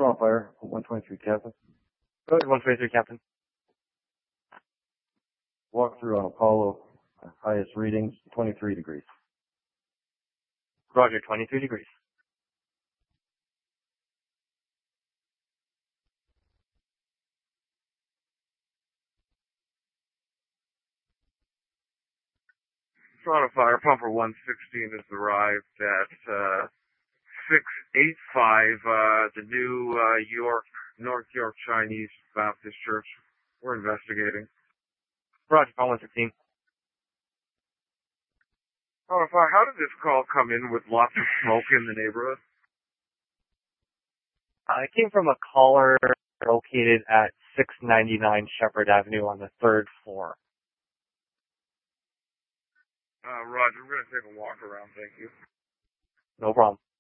on fire. 123, Captain. Go ahead, 123, Captain. Walk through on Apollo. Highest readings, 23 degrees. Roger, 23 degrees. On fire, pumper 116 has arrived at 685, the new North York Chinese Baptist Church. We're investigating. Roger, call 116. On fire, how did this call come in with lots of smoke in the neighborhood? It came from a caller located at 699 Shepherd Avenue on the 3rd floor. Roger, we're going to take a walk around, thank you. No problem.